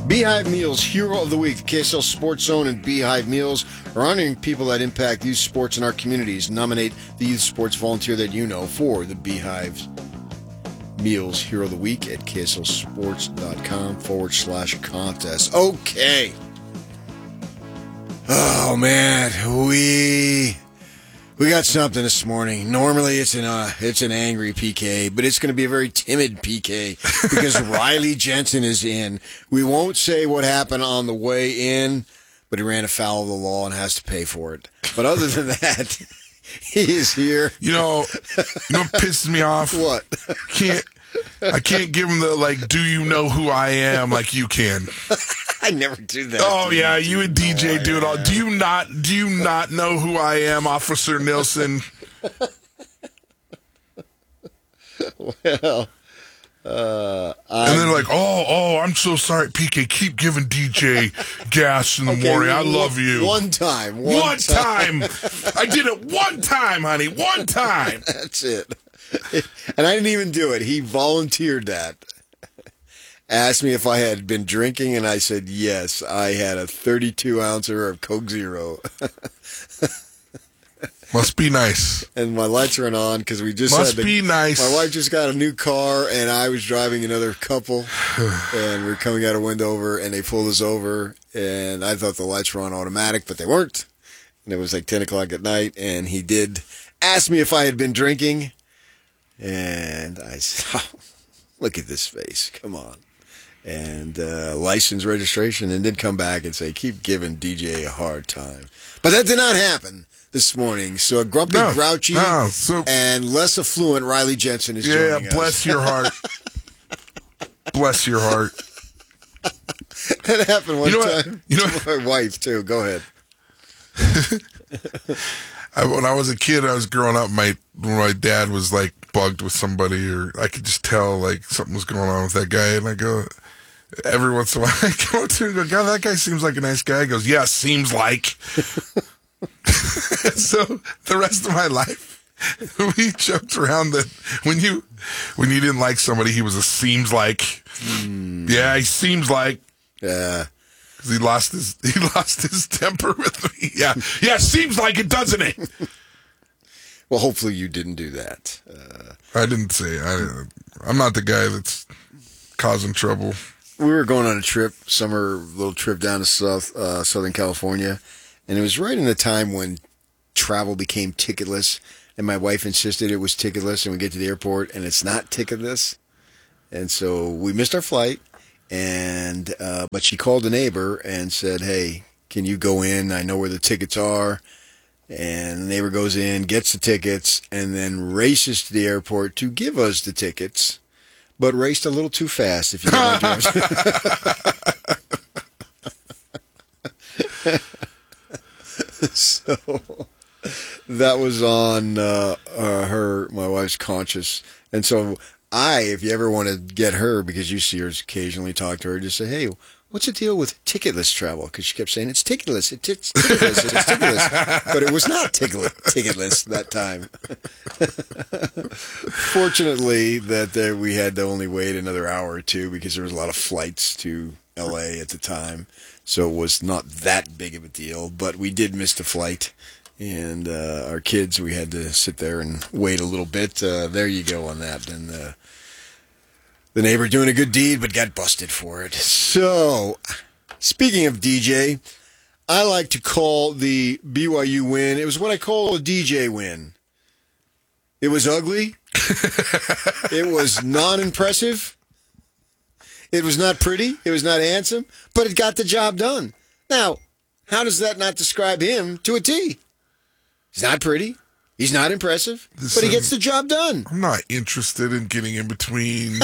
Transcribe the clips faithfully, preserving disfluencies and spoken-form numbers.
Beehive Meals Hero of the Week. The K S L Sports Zone and Beehive Meals are honoring people that impact youth sports in our communities. Nominate the youth sports volunteer that you know for the Beehive Meals Hero of the Week at kslsports.com forward slash contest. Okay. Oh, man. We... We got something this morning. Normally, it's an uh, it's an angry P K, but it's going to be a very timid P K because Riley Jensen is in. We won't say what happened on the way in, but he ran afoul of the law and has to pay for it. But other than that, he is here. You know, you know what pisses me off? What? Can't I can't give him the, like, do you know who I am like you can. I never do that. Oh, yeah, you and D J do it all. Do you not Do you not know who I am, Officer Nilsson? Well, uh, and they're like, oh, oh, I'm so sorry, P K. Keep giving D J gas in the okay, morning. I one, love you. One time. One, one time. time. I did it one time, honey. One time. That's it. And I didn't even do it. He volunteered that. Asked me if I had been drinking, and I said yes. I had a thirty-two ouncer of Coke Zero. Must be nice. And my lights are on because we just Must had to, be nice. My wife just got a new car, and I was driving another couple, and we were coming out of Wendover, and they pulled us over, and I thought the lights were on automatic, but they weren't. And it was like ten o'clock at night, and he did ask me if I had been drinking, and I said, oh, look at this face. Come on. And uh, license registration, and did come back and say, keep giving D J a hard time. But that did not happen this morning. So a grumpy, no, grouchy, no, so, and less affluent Riley Jensen is yeah, joining us. Bless your heart. Bless your heart. That happened one you know time what? You know to my wife, too. Go ahead. I, when I was a kid, I was growing up, my my dad was, like, bugged with somebody, or I could just tell, like, something was going on with that guy, and I go... Every once in a while, I go to him and go, God, that guy seems like a nice guy. He goes, yeah, seems like. So the rest of my life, we joked around that when you when you didn't like somebody, he was a seems like. Mm. Yeah, he seems like. Yeah. Because he lost his he lost his temper with me. Yeah, yeah, seems like it, doesn't it? Well, hopefully you didn't do that. Uh, I didn't say. I, I'm not the guy that's causing trouble. We were going on a trip, summer little trip down to South uh, Southern California, and it was right in the time when travel became ticketless, and my wife insisted it was ticketless, and we get to the airport, and it's not ticketless, and so we missed our flight, and uh, but she called a neighbor and said, hey, can you go in? I know where the tickets are. And the neighbor goes in, gets the tickets, and then races to the airport to give us the tickets. But raced a little too fast, if you know what I'm So that was on uh, uh, her, my wife's conscience. And so I, if you ever want to get her, because you see her occasionally, talk to her, just say, hey, what's the deal with ticketless travel? Because she kept saying, it's ticketless, it's ticketless, it's ticketless. But it was not ticketless that time. Fortunately, that there, we had to only wait another hour or two because there was a lot of flights to L A at the time. So it was not that big of a deal. But we did miss the flight. And uh, our kids, we had to sit there and wait a little bit. Uh, there you go on that. And uh, the neighbor doing a good deed, but got busted for it. So, speaking of D J, I like to call the B Y U win, it was what I call a D J win. It was ugly. It was non-impressive. It was not pretty. It was not handsome. But it got the job done. Now, how does that not describe him to a T? He's not pretty. He's not impressive. Listen, but he gets the job done. I'm not interested in getting in between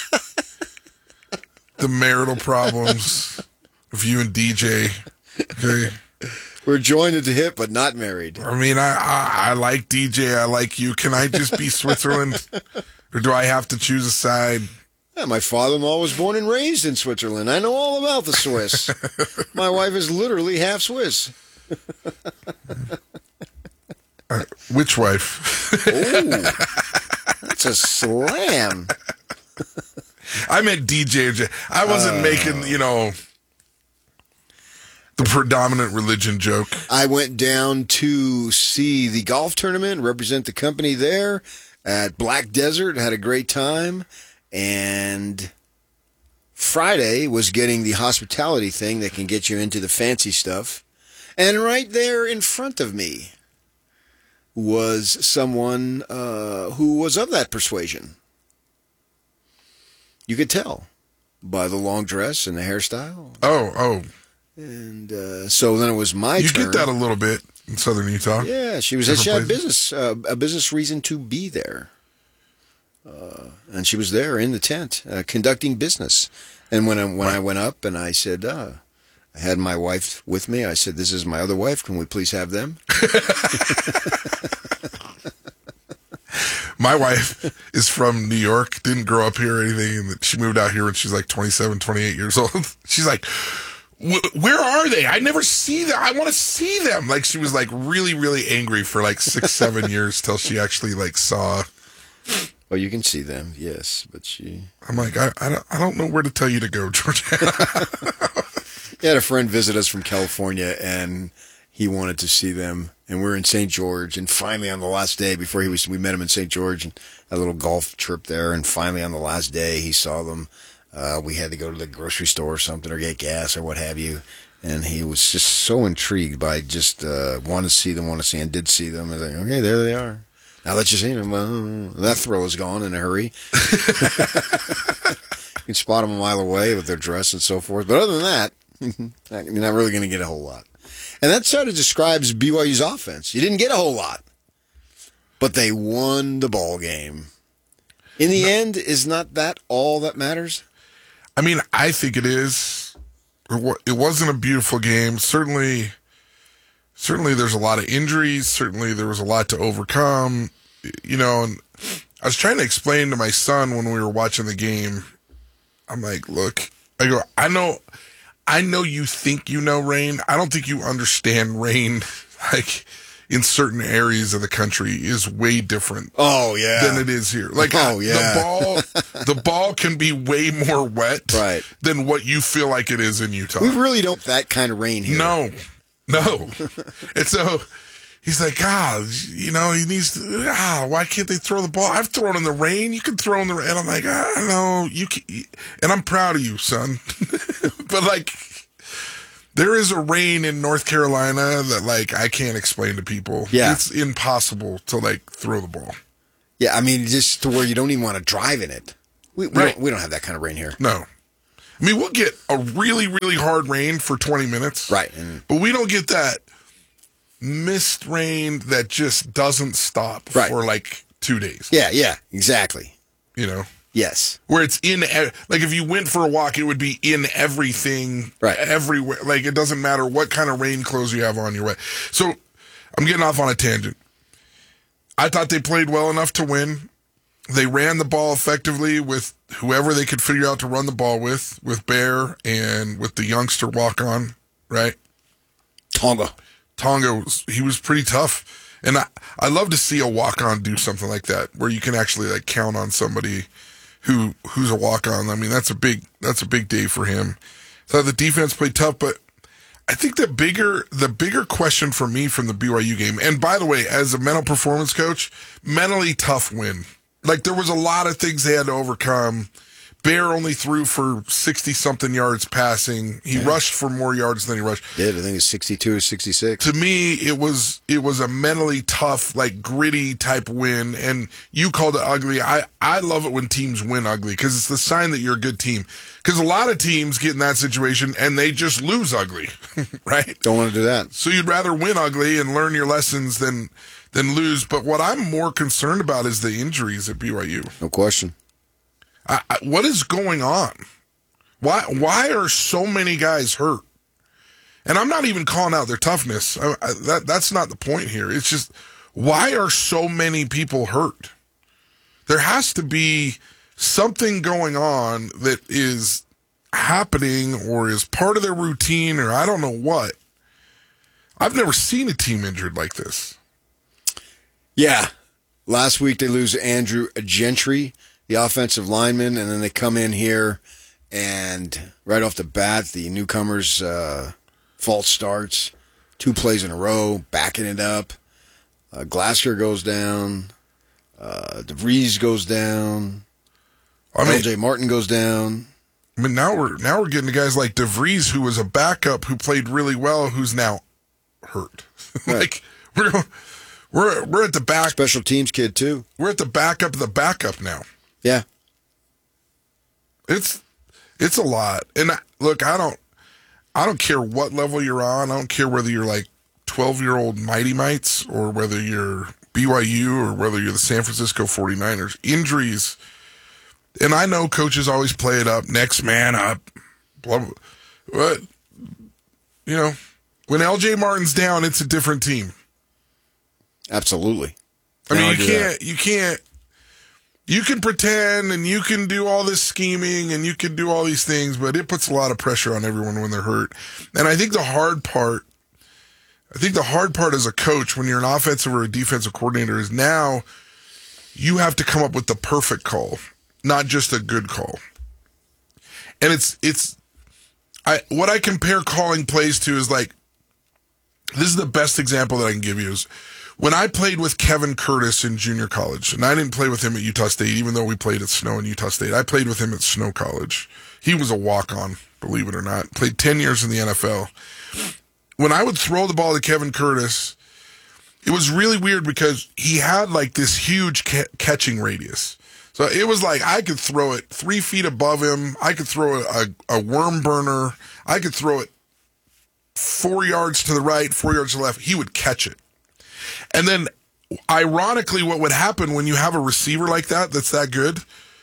the marital problems of you and D J. Okay. We're joined at the hip, but not married. I mean, I, I I like D J. I like you. Can I just be Switzerland? Or do I have to choose a side? Yeah, my father-in-law was born and raised in Switzerland. I know all about the Swiss. My wife is literally half Swiss. Uh, which wife? Oh, that's a slam. I meant D J. I wasn't uh, making, you know... The predominant religion joke. I went down to see the golf tournament, represent the company there at Black Desert, had a great time, and Friday was getting the hospitality thing that can get you into the fancy stuff. And right there in front of me was someone uh, who was of that persuasion. You could tell by the long dress and the hairstyle. Oh, oh. And uh, so then it was my you turn. You get that a little bit in southern Utah. Yeah, she was. She had business, uh, a business reason to be there, uh, and she was there in the tent uh, conducting business. And when I, when right. I went up and I said, uh, I had my wife with me. I said, "This is my other wife. Can we please have them?" My wife is from New York. Didn't grow up here or anything. And she moved out here when she was like twenty-seven, twenty-eight years old. She's like, where are they? I never see them. I want to see them. Like, she was like really, really angry for like six, seven years till she actually like saw. Oh, you can see them, yes, but she. I'm like, I, I don't, I don't know where to tell you to go, Georgia. I had a friend visit us from California, and he wanted to see them, and we we're in Saint George, and finally on the last day before he was, we met him in Saint George, and a little golf trip there, and finally on the last day he saw them. Uh, we had to go to the grocery store or something or get gas or what have you. And he was just so intrigued by just uh, want to see them, want to see and did see them. I was like, okay, there they are. Now that you've seen them, well, that thrill is gone in a hurry. You can spot them a mile away with their dress and so forth. But other than that, you're not really going to get a whole lot. And that sort of describes B Y U's offense. You didn't get a whole lot, but they won the ball game. In the end, is not that all that matters? I mean, I think it is. It wasn't a beautiful game. Certainly, certainly there's a lot of injuries. Certainly there was a lot to overcome. You know, and I was trying to explain to my son when we were watching the game, I'm like, look, I go, I know, I know you think you know rain. I don't think you understand rain. Like, in certain areas of the country is way different. Oh yeah, than it is here. Like, oh yeah, the ball, the ball can be way more wet, right, than what you feel like it is in Utah. We really don't that kind of rain here. No, no. And so he's like, ah, you know, he needs to. Ah, why can't they throw the ball? I've thrown in the rain. You can throw in the rain. And I'm like, I know you can, and I'm proud of you, son. But like. There is a rain in North Carolina that, like, I can't explain to people. Yeah. It's impossible to, like, throw the ball. Yeah, I mean, just to where you don't even want to drive in it. We, we, right. don't, we don't have that kind of rain here. No. I mean, we'll get a really, really hard rain for twenty minutes. Right. And, but we don't get that mist rain that just doesn't stop right. for, like, two days. Yeah, yeah, exactly. You know? Yes. Where it's in, like, if you went for a walk, it would be in everything, right? Everywhere. Like, it doesn't matter what kind of rain clothes you have on your way. So, I'm getting off on a tangent. I thought they played well enough to win. They ran the ball effectively with whoever they could figure out to run the ball with, with Bear and with the youngster walk-on, right? Tonga. Tonga, was, he was pretty tough. And I, I love to see a walk-on do something like that, where you can actually, like, count on somebody who who's a walk-on. I mean, that's a big that's a big day for him. So the defense played tough, but I think the bigger the bigger question for me from the B Y U game, and by the way, as a mental performance coach, mentally tough win. Like, there was a lot of things they had to overcome. Bear only threw for sixty-something yards passing. He yeah. rushed for more yards than he rushed. Did I think it's sixty-two or sixty-six. To me, it was it was a mentally tough, like, gritty type win, and you called it ugly. I, I love it when teams win ugly, because it's the sign that you're a good team. Because a lot of teams get in that situation, and they just lose ugly, right? Don't want to do that. So you'd rather win ugly and learn your lessons than than lose. But what I'm more concerned about is the injuries at B Y U. No question. I, I, what is going on? Why why are so many guys hurt? And I'm not even calling out their toughness. I, I, that that's not the point here. It's just, why are so many people hurt? There has to be something going on that is happening or is part of their routine, or I don't know what. I've never seen a team injured like this. Yeah. Last week they lose Andrew Gentry, the offensive lineman, and then they come in here and right off the bat, the newcomers, uh, false starts, two plays in a row, backing it up. Uh, Glasgow goes down. Uh, DeVries goes down. I mean, L J Martin goes down. I mean, now we're now we're getting to guys like DeVries, who was a backup who played really well, who's now hurt. Right. Like we're we're we're at the back. Special teams kid too. We're at the backup of the backup now. Yeah. It's it's a lot. And I, look, I don't I don't care what level you're on. I don't care whether you're like twelve-year-old Mighty Mites or whether you're B Y U or whether you're the San Francisco forty-niners. Injuries. And I know coaches always play it up, next man up, blah, blah, but, you know, when L J Martin's down, it's a different team. Absolutely. I Can't mean, you argue can't, you can't, you can pretend and you can do all this scheming and you can do all these things, but it puts a lot of pressure on everyone when they're hurt. And I think the hard part, I think the hard part as a coach, when you're an offensive or a defensive coordinator, is now you have to come up with the perfect call. Not just a good call. And it's, it's, I, what I compare calling plays to is like, this is the best example that I can give you is when I played with Kevin Curtis in junior college, and I didn't play with him at Utah State, even though we played at Snow in Utah State. I played with him at Snow College. He was a walk-on, believe it or not. Played ten years in the N F L. When I would throw the ball to Kevin Curtis, it was really weird because he had like this huge ca- catching radius. So it was like I could throw it three feet above him. I could throw a, a worm burner. I could throw it four yards to the right, four yards to the left. He would catch it. And then, ironically, what would happen when you have a receiver like that that's that good,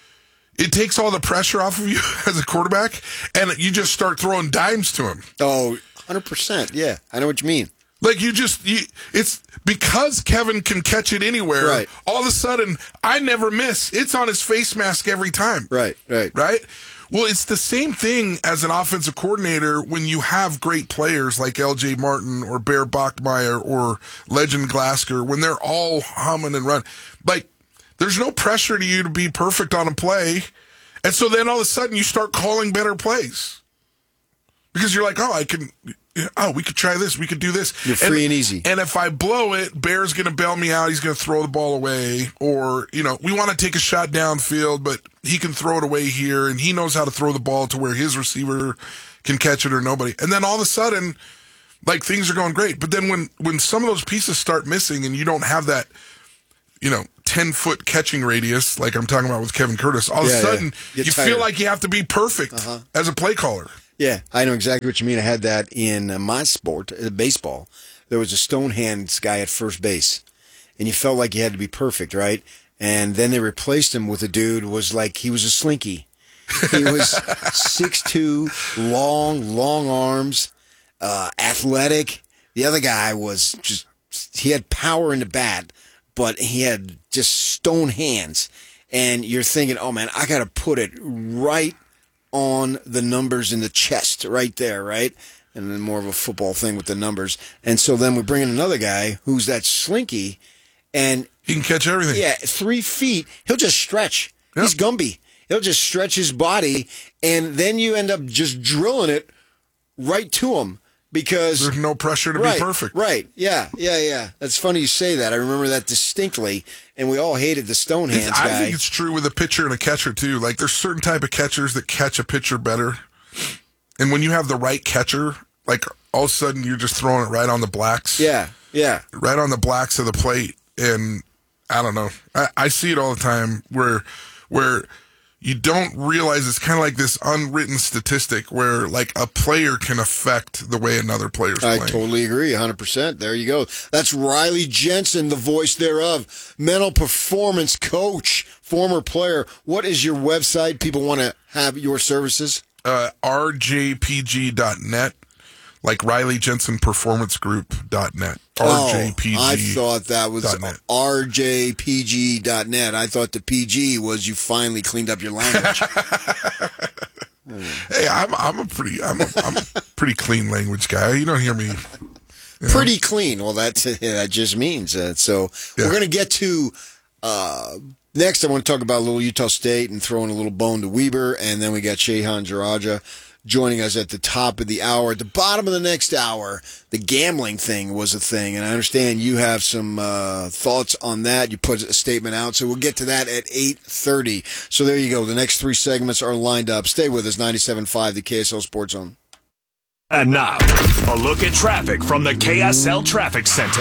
it takes all the pressure off of you as a quarterback, and you just start throwing dimes to him. Oh, one hundred percent. Yeah, I know what you mean. Like you just, you, it's because Kevin can catch it anywhere. Right. All of a sudden, I never miss. It's on his face mask every time. Right, right. Right? Well, it's the same thing as an offensive coordinator when you have great players like L J Martin or Bear Bachmeier or Legend Glasgow, when they're all humming and run. Like, there's no pressure to you to be perfect on a play. And so then all of a sudden you start calling better plays. Because you're like, oh, I can... Oh, we could try this. We could do this. You're free and, and easy. And if I blow it, Bear's going to bail me out. He's going to throw the ball away. Or, you know, we want to take a shot downfield, but he can throw it away here. And he knows how to throw the ball to where his receiver can catch it or nobody. And then all of a sudden, like, things are going great. But then when, when some of those pieces start missing and you don't have that, you know, ten-foot catching radius, like I'm talking about with Kevin Curtis, all yeah, of a sudden, yeah. you tired. feel like you have to be perfect uh-huh. as a play caller. Yeah, I know exactly what you mean. I had that in uh, my sport, uh, baseball. There was a stone hands guy at first base, and you felt like you had to be perfect, right? And then they replaced him with a dude who was like, he was a slinky. He was six two, long, long arms, uh, athletic. The other guy was just, he had power in the bat, but he had just stone hands. And you're thinking, oh man, I got to put it right on the numbers in the chest right there, right? And then more of a football thing with the numbers. And so then we bring in another guy who's that slinky, and he can catch everything. Yeah, three feet. He'll just stretch. Yep. He's Gumby. He'll just stretch his body, and then you end up just drilling it right to him because there's no pressure to right, be perfect. Right. Yeah, yeah, yeah. That's funny you say that. I remember that distinctly, and we all hated the stone hands I guy. think it's true with a pitcher and a catcher too. Like there's certain type of catchers that catch a pitcher better. And when you have the right catcher, like all of a sudden you're just throwing it right on the blacks. Yeah, yeah. Right on the blacks of the plate. And I don't know. I, I see it all the time where where you don't realize it's kind of like this unwritten statistic where like a player can affect the way another player's I playing. I totally agree, one hundred percent. There you go. That's Riley Jensen, the voice thereof, mental performance coach, former player. What is your website? People want to have your services? Uh, R J P G dot net, like Riley Jensen Performance Group dot net. R J P G. Oh, I thought that was R J P G dot net. I thought the P G was you finally cleaned up your language. Hey, I'm I'm a pretty I'm a, I'm a pretty clean language guy. You don't hear me. You know? Pretty clean. Well, that that just means uh, so. Yeah. We're gonna get to. Uh, Next, I want to talk about a little Utah State and throwing a little bone to Weber, and then we got Shehan Jaraja joining us at the top of the hour. At the bottom of the next hour, the gambling thing was a thing, and I understand you have some uh, thoughts on that. You put a statement out, so we'll get to that at eight thirty. So there you go. The next three segments are lined up. Stay with us, ninety-seven point five, the K S L Sports Zone. And now, a look at traffic from the K S L Traffic Center.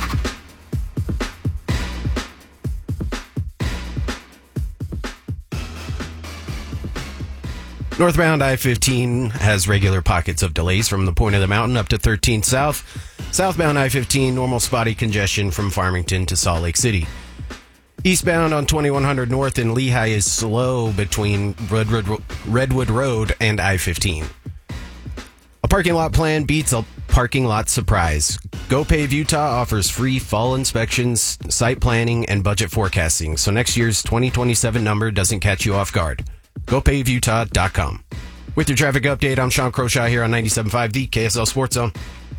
Northbound I fifteen has regular pockets of delays from the point of the mountain up to thirteenth South. Southbound I fifteen, normal spotty congestion from Farmington to Salt Lake City. Eastbound on twenty-one hundred North in Lehigh is slow between Redwood, Redwood Road and I fifteen. A parking lot plan beats a parking lot surprise. GoPave Utah offers free fall inspections, site planning, and budget forecasting, so next year's twenty twenty-seven number doesn't catch you off guard. go pave utah dot com. With your traffic update, I'm Sean Croshaw here on ninety-seven point five, the K S L Sports Zone.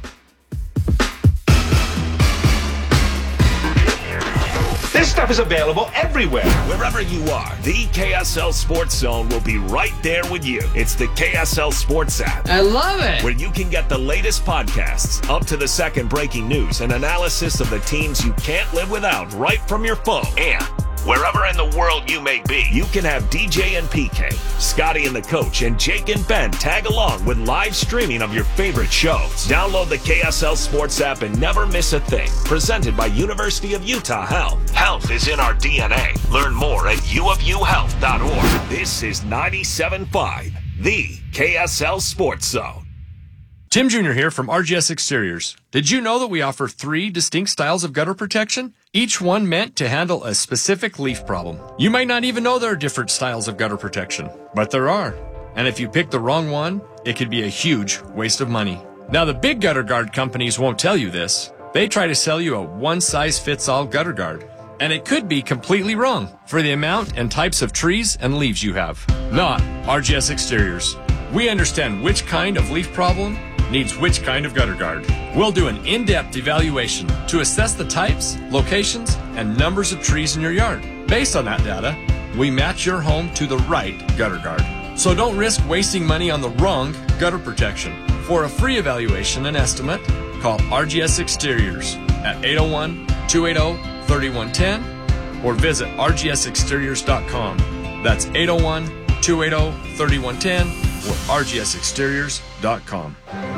This stuff is available everywhere. Wherever you are, the K S L Sports Zone will be right there with you. It's the K S L Sports app. I love it. Where you can get the latest podcasts, up to the second breaking news, and analysis of the teams you can't live without right from your phone. And wherever in the world you may be, you can have D J and P K, Scotty and the Coach, and Jake and Ben tag along with live streaming of your favorite shows. Download the K S L Sports app and never miss a thing. Presented by University of Utah Health. Health is in our D N A. Learn more at u of u health dot org. This is ninety-seven point five, the K S L Sports Zone. Tim Junior here from R G S Exteriors. Did you know that we offer three distinct styles of gutter protection? Each one meant to handle a specific leaf problem. You might not even know there are different styles of gutter protection, but there are. And if you pick the wrong one, it could be a huge waste of money. Now, the big gutter guard companies won't tell you this. They try to sell you a one-size-fits-all gutter guard. And it could be completely wrong for the amount and types of trees and leaves you have. Not R G S Exteriors. We understand which kind of leaf problem needs which kind of gutter guard. We'll do an in-depth evaluation to assess the types, locations, and numbers of trees in your yard. Based on that data, we match your home to the right gutter guard. So don't risk wasting money on the wrong gutter protection. For a free evaluation and estimate, call R G S Exteriors at eight oh one, two eight oh, three one one oh or visit r g s exteriors dot com. That's eight oh one, two eight oh, three one one oh or r g s exteriors dot com.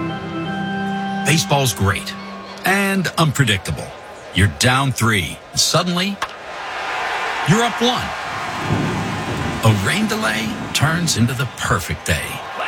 Baseball's great and unpredictable. You're down three. Suddenly, you're up one. A rain delay turns into the perfect day.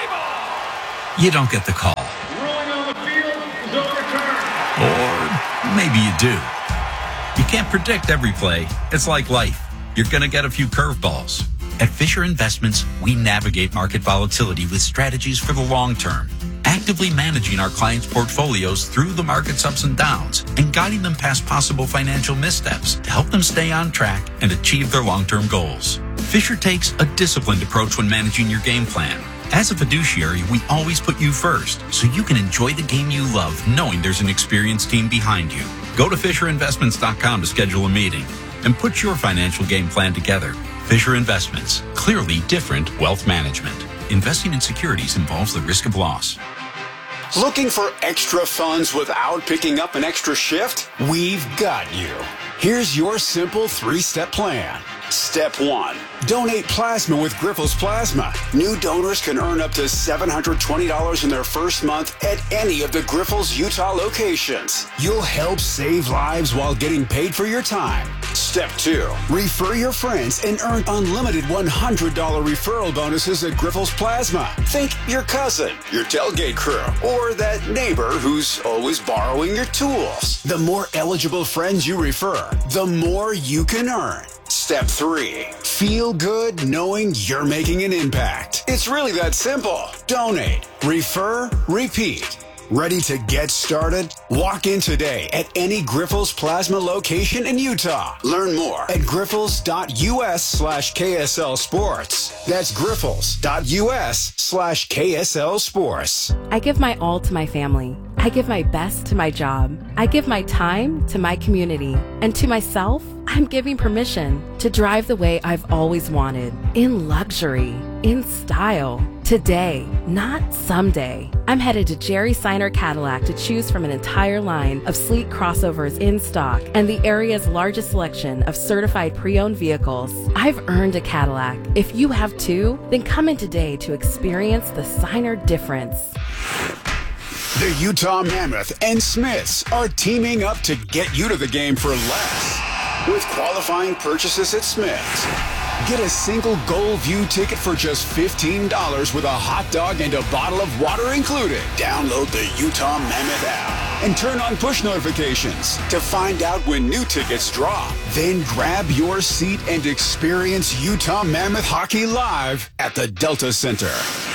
You don't get the call. Ruling on the field is overturned. Or maybe you do. You can't predict every play. It's like life. You're going to get a few curveballs. At Fisher Investments, we navigate market volatility with strategies for the long term, actively managing our clients' portfolios through the market's ups and downs and guiding them past possible financial missteps to help them stay on track and achieve their long-term goals. Fisher takes a disciplined approach when managing your game plan. As a fiduciary, we always put you first, so you can enjoy the game you love knowing there's an experienced team behind you. Go to fisher investments dot com to schedule a meeting and put your financial game plan together. Fisher Investments, clearly different wealth management. Investing in securities involves the risk of loss. Looking for extra funds without picking up an extra shift? We've got you. Here's your simple three-step plan. Step one, donate plasma with Grifols Plasma. New donors can earn up to seven hundred twenty dollars in their first month at any of the Grifols Utah locations. You'll help save lives while getting paid for your time. Step two, refer your friends and earn unlimited one hundred dollars referral bonuses at Grifols Plasma. Think your cousin, your tailgate crew, or that neighbor who's always borrowing your tools. The more eligible friends you refer, the more you can earn. Step three, feel good knowing you're making an impact. It's really that simple. Donate, refer, repeat. Ready to get started? Walk in today at any Grifols Plasma location in Utah. Learn more at grifols.us slash KSL Sports. That's grifols.us slash KSL Sports. I give my all to my family. I give my best to my job. I give my time to my community. And to myself, I'm giving permission to drive the way I've always wanted. In luxury, in style. Today, not someday. I'm headed to Jerry Seiner Cadillac to choose from an entire line of sleek crossovers in stock and the area's largest selection of certified pre-owned vehicles. I've earned a Cadillac. If you have too, then come in today to experience the Seiner difference. The Utah Mammoth and Smiths are teaming up to get you to the game for less. With qualifying purchases at Smiths, get a single Gold View ticket for just fifteen dollars with a hot dog and a bottle of water included. Download the Utah Mammoth app and turn on push notifications to find out when new tickets drop. Then grab your seat and experience Utah Mammoth hockey live at the Delta Center.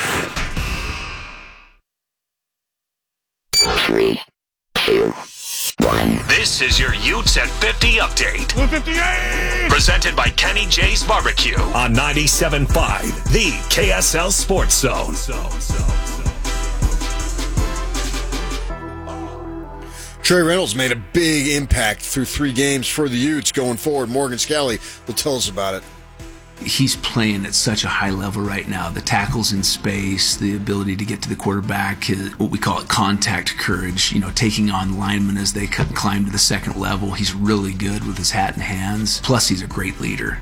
Three, two, one. This is your Utes at fifty update. fifty-eight! Presented by Kenny J's Barbecue on ninety-seven point five, the K S L Sports Zone. Trey Reynolds made a big impact through three games for the Utes going forward. Morgan Scally will tell us about it. He's playing at such a high level right now. The tackles in space, the ability to get to the quarterback, his, what we call it contact courage, you know, taking on linemen as they climb to the second level. He's really good with his hat and hands. Plus, he's a great leader.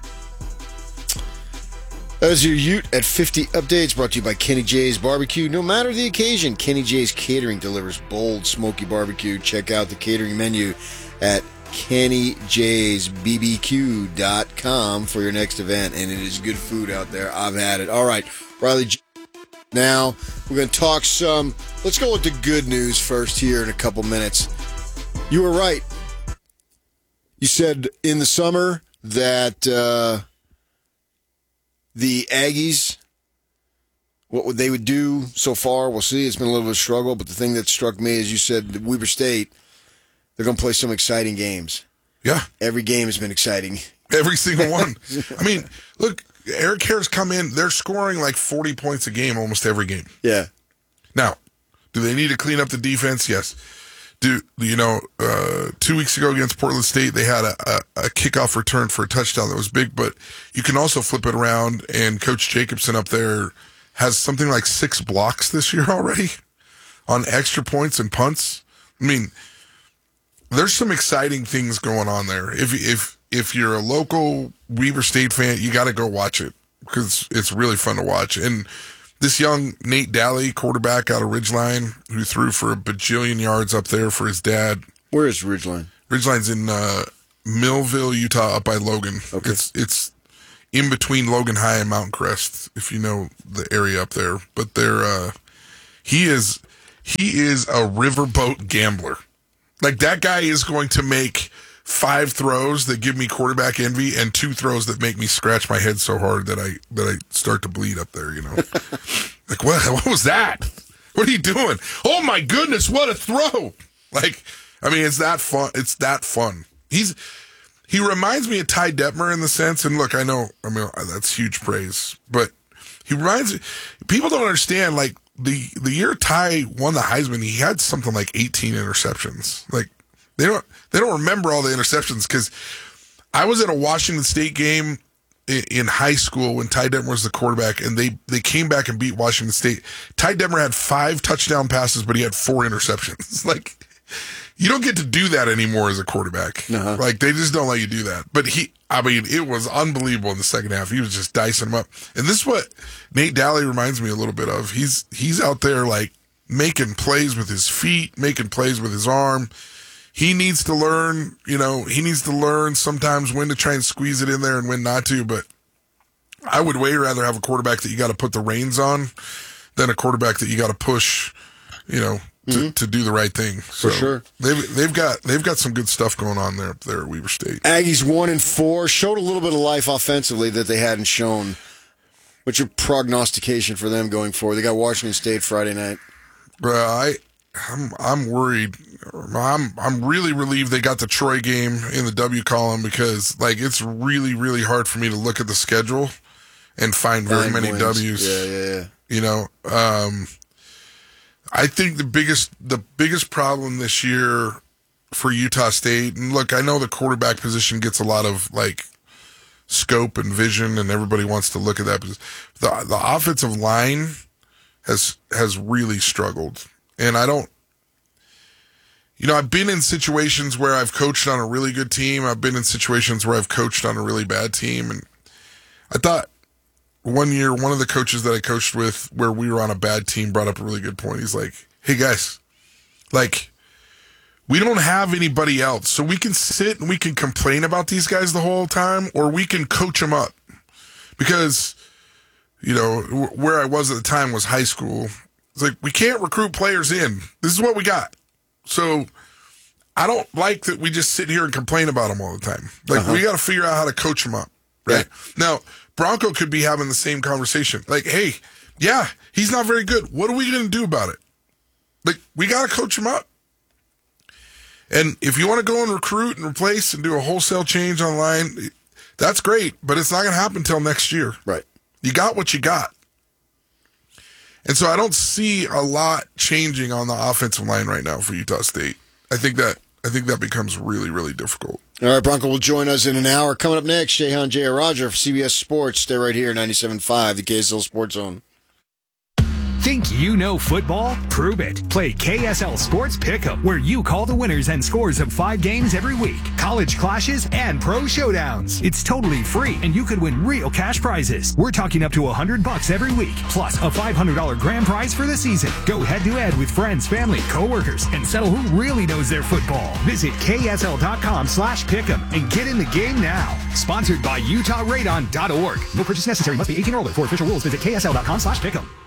That is your Ute at fifty updates brought to you by Kenny J's Barbecue. No matter the occasion, Kenny J's Catering delivers bold, smoky barbecue. Check out the catering menu at Kenny J's B B Q dot com for your next event, and it is good food out there. I've had it. All right, Riley, now we're going to talk some. Let's go with the good news first here in a couple minutes. You were right. You said in the summer that uh, the Aggies, what would they would do so far, we'll see. It's been a little bit of a struggle, but the thing that struck me is you said Weber State, they're going to play some exciting games. Yeah. Every game has been exciting. Every single one. I mean, look, Eric Hare's come in. They're scoring like forty points a game almost every game. Yeah. Now, do they need to clean up the defense? Yes. Do you know, uh, two weeks ago against Portland State, they had a, a, a kickoff return for a touchdown that was big, but you can also flip it around, and Coach Jacobson up there has something like six blocks this year already on extra points and punts. I mean, there's some exciting things going on there. If if if you're a local Weber State fan, you got to go watch it because it's really fun to watch. And this young Nate Daly, quarterback out of Ridgeline, who threw for a bajillion yards up there for his dad. Where is Ridgeline? Ridgeline's in uh, Millville, Utah, up by Logan. Okay. It's it's in between Logan High and Mountain Crest, if you know the area up there. But they're uh, he is he is a riverboat gambler. Like, that guy is going to make five throws that give me quarterback envy and two throws that make me scratch my head so hard that I that I start to bleed up there, you know. Like, what what was that? What are you doing? Oh, my goodness, what a throw. Like, I mean, it's that fun. It's that fun. He's He reminds me of Ty Detmer in the sense, and look, I know, I mean, that's huge praise, but he reminds me, people don't understand, like, The the year Ty won the Heisman, he had something like eighteen interceptions. Like, they don't they don't remember all the interceptions because I was at a Washington State game in, in high school when Ty Detmer was the quarterback, and they, they came back and beat Washington State. Ty Detmer had five touchdown passes, but he had four interceptions. Like, you don't get to do that anymore as a quarterback. Uh-huh. Like, they just don't let you do that. But he, I mean, it was unbelievable in the second half. He was just dicing them up. And this is what Nate Daly reminds me a little bit of. He's he's out there, like, making plays with his feet, making plays with his arm. He needs to learn, you know, he needs to learn sometimes when to try and squeeze it in there and when not to. But I would way rather have a quarterback that you got to put the reins on than a quarterback that you got to push, you know, To, mm-hmm. to do the right thing. So For sure. They've, they've got they've got some good stuff going on there up there at Weber State. Aggies one and four showed a little bit of life offensively that they hadn't shown. What's your prognostication for them going forward? They got Washington State Friday night. Well, I I'm I'm worried. I'm I'm really relieved they got the Troy game in the W column because, like, it's really really hard for me to look at the schedule and find very Nine many wins. W's. Yeah, yeah, yeah. You know, um I think the biggest the biggest problem this year for Utah State, and look, I know the quarterback position gets a lot of like scope and vision, and everybody wants to look at that. The the offensive line has has really struggled, and I don't. You know, I've been in situations where I've coached on a really good team. I've been in situations where I've coached on a really bad team, and I thought one year one of the coaches that I coached with, where we were on a bad team, brought up a really good point. He's like, "Hey guys, like." We don't have anybody else, so we can sit and we can complain about these guys the whole time, or we can coach them up. Because, you know, where I was at the time was high school. It's like, we can't recruit players in. This is what we got. So I don't like that we just sit here and complain about them all the time. Like, uh-huh. we got to figure out how to coach them up, right? Yeah. Now, Bronco could be having the same conversation. Like, hey, yeah, he's not very good. What are we going to do about it? Like, we got to coach him up. And if you want to go and recruit and replace and do a wholesale change online, that's great, but it's not going to happen until next year. Right. You got what you got. And so I don't see a lot changing on the offensive line right now for Utah State. I think that I think that becomes really, really difficult. All right, Bronco will join us in an hour. Coming up next, Shehan Jayaraja for C B S Sports. Stay right here, ninety-seven point five, the K S L Sports Zone. Think you know football? Prove it. Play K S L Sports Pick'em, where you call the winners and scores of five games every week, college clashes, and pro showdowns. It's totally free, and you could win real cash prizes. We're talking up to one hundred bucks every week, plus a five hundred dollars grand prize for the season. Go head-to-head with friends, family, coworkers, and settle who really knows their football. Visit ksl.com slash pick'em and get in the game now. Sponsored by Utah Radon dot org. No purchase necessary. Must be eighteen or older. For official rules, visit ksl.com slash pick'em.